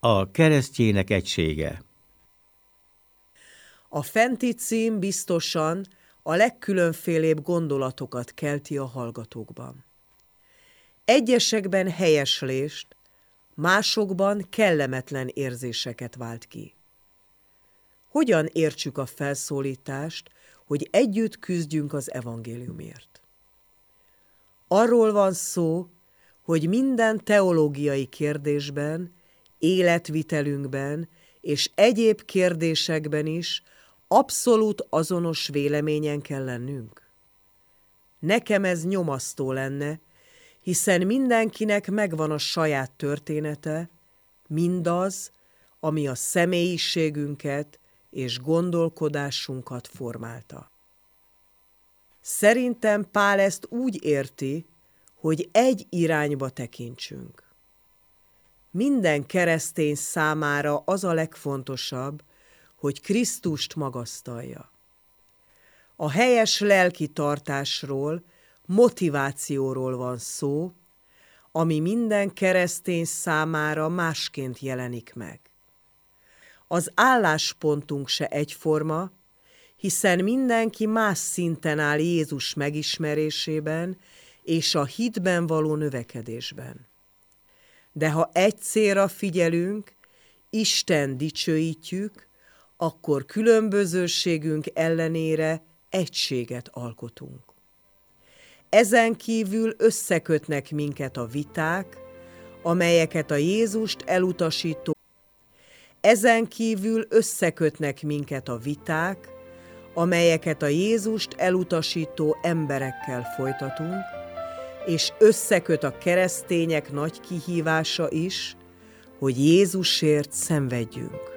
A keresztjének egysége. A fenti cím biztosan a legkülönfélébb gondolatokat kelti a hallgatókban. Egyesekben helyeslést, másokban kellemetlen érzéseket vált ki. Hogyan értsük a felszólítást, hogy együtt küzdjünk az evangéliumért? Arról van szó, hogy minden teológiai kérdésben, életvitelünkben és egyéb kérdésekben is abszolút azonos véleményen kell lennünk. Nekem ez nyomasztó lenne, hiszen mindenkinek megvan a saját története, mindaz, ami a személyiségünket és gondolkodásunkat formálta. Szerintem Pál ezt úgy érti, hogy egy irányba tekintsünk. Minden keresztény számára az a legfontosabb, hogy Krisztust magasztalja. A helyes lelki tartásról, motivációról van szó, ami minden keresztény számára másként jelenik meg. Az álláspontunk se egyforma, hiszen mindenki más szinten áll Jézus megismerésében és a hitben való növekedésben. De ha egy célra figyelünk, Isten dicsőítjük, akkor különbözőségünk ellenére egységet alkotunk. Ezen kívül összekötnek minket a viták, amelyeket a Jézust elutasító emberekkel folytatunk, és összeköt a keresztények nagy kihívása is, hogy Jézusért szenvedjünk.